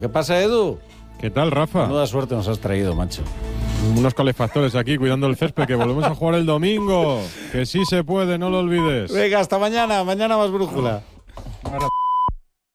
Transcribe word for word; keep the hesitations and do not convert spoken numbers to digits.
¿Qué pasa, Edu? ¿Qué tal, Rafa? Menuda suerte nos has traído, macho. Unos calefactores aquí cuidando el césped, que volvemos a jugar el domingo. Que sí se puede, no lo olvides. Venga, hasta mañana. Mañana más brújula. Ahora.